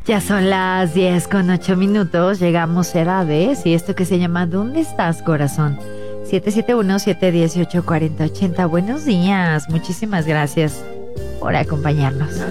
Ya son las 10:08. Llegamos a edades y esto que se llama ¿Dónde estás, corazón? 771-718-4080. Buenos días, muchísimas gracias por acompañarnos.